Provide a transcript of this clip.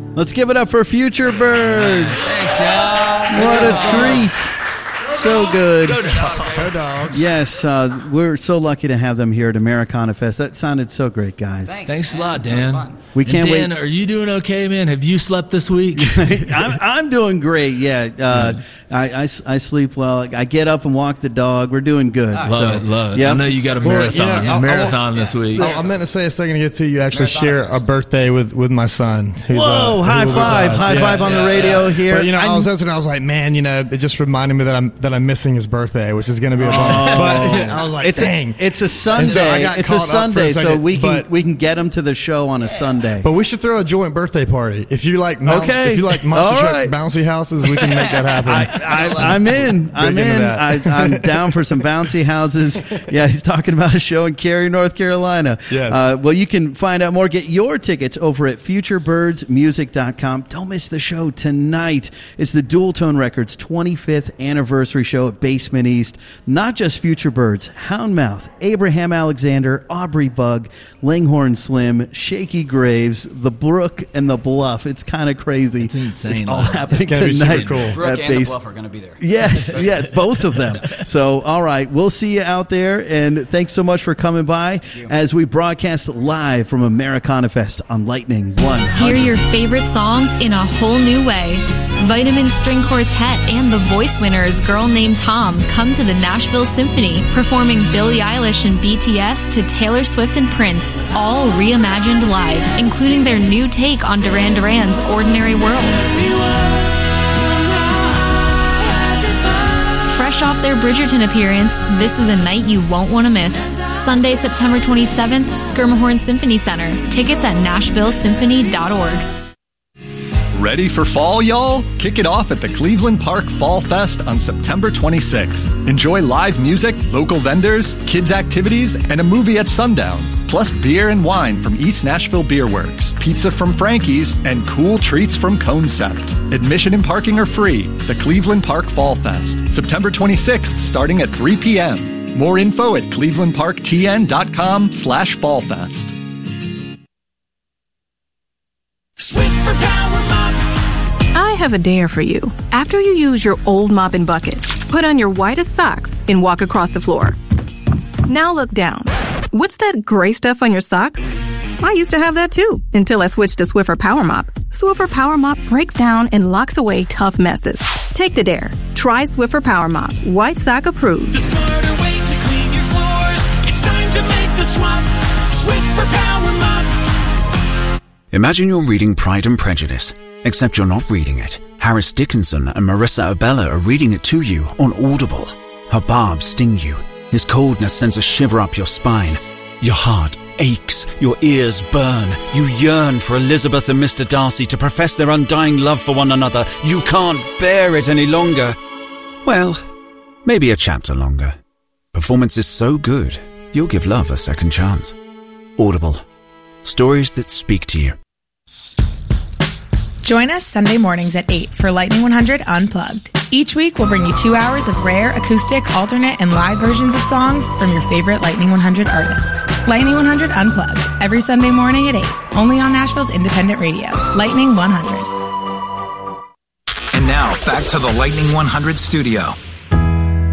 Let's give it up for Future Birds. Thanks, y'all. What a treat. So good. Go Dogs. Go Dogs. Yes, we're so lucky to have them here at Americana Fest. That sounded so great, guys. Thanks a lot, Dan. We can't Dan, wait. are you doing okay, man? Have you slept this week? I'm doing great. Yeah, I sleep well. I get up and walk the dog. We're doing good. Love it. Yep. I know you got a marathon this week. I meant to say a second ago too. You actually share a birthday with my son. Whoa! High five on the radio here. But, I was listening. I was like, man, it just reminded me that I'm missing his birthday, which is going to be a bummer. But I was like, dang, it's a Sunday. It's a Sunday, so we can get him to the show on a Sunday. But we should throw a joint birthday party. If you like, if you like monster truck bouncy houses, we can make that happen. I'm in. I'm down for some bouncy houses. Yeah, he's talking about a show in Cary, North Carolina. Yes. Well, you can find out more. Get your tickets over at futurebirdsmusic.com. Don't miss the show tonight. It's the Dual Tone Records 25th anniversary show at Basement East. Not just Future Birds, Houndmouth, Abraham Alexander, Aubrey Bug, Langhorne Slim, Shaky Graves, The Brook, and The Bluff. It's kind of crazy. It's insane. It's all happening Be tonight. super cool. Brooke and the Bluff are going to be there. Yes, both of them. So, all right, we'll see you out there, and thanks so much for coming by as we broadcast live from Americana Fest on Lightning 100. Hear your favorite songs in a whole new way. Vitamin String Quartet and the Voice Winners Girl Named Tom come to the Nashville Symphony, performing Billie Eilish and BTS to Taylor Swift and Prince, all reimagined live, including their new take on Duran Duran's Ordinary World. Fresh off their Bridgerton appearance, this is a night you won't want to miss. Sunday, September 27th, Skirmahorn Symphony Center. Tickets at NashvilleSymphony.org. Ready for fall, y'all? Kick it off at the Cleveland Park Fall Fest on September 26th. Enjoy live music, local vendors, kids' activities, and a movie at sundown. Plus beer and wine from East Nashville Beer Works, pizza from Frankie's, and cool treats from Concept. Admission and parking are free. The Cleveland Park Fall Fest, September 26th, starting at 3 p.m. More info at clevelandparktn.com/fallfest. Swiffer Power Mop. I have a dare for you. After you use your old mop and bucket, put on your whitest socks and walk across the floor. Now look down. What's that gray stuff on your socks? I used to have that too, until I switched to Swiffer Power Mop. Swiffer Power Mop breaks down and locks away tough messes. Take the dare. Try Swiffer Power Mop. White sock approved. The smarter way to clean your floors. It's time to make the swap. Swiffer Power Mop. Imagine you're reading Pride and Prejudice, except you're not reading it. Harris Dickinson and Marissa Abella are reading it to you on Audible. Her barbs sting you. His coldness sends a shiver up your spine. Your heart aches. Your ears burn. You yearn for Elizabeth and Mr. Darcy to profess their undying love for one another. You can't bear it any longer. Well, maybe a chapter longer. Performance is so good, you'll give love a second chance. Audible. Stories that speak to you. Join us Sunday mornings at 8 for Lightning 100 Unplugged. Each week, we'll bring you 2 hours of rare, acoustic, alternate, and live versions of songs from your favorite Lightning 100 artists. Lightning 100 Unplugged, every Sunday morning at 8, only on Nashville's independent radio, Lightning 100. And now, back to the Lightning 100 studio.